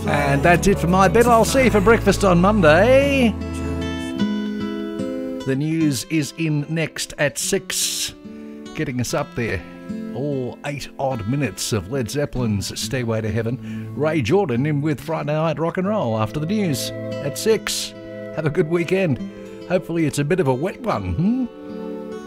And that's it for my bit. I'll see you for breakfast on Monday. The news is in next at 6, getting us up there. All 8 odd minutes of Led Zeppelin's Stairway to Heaven. Ray Jordan in with Friday Night Rock and Roll after the news at 6. Have a good weekend. Hopefully it's a bit of a wet one.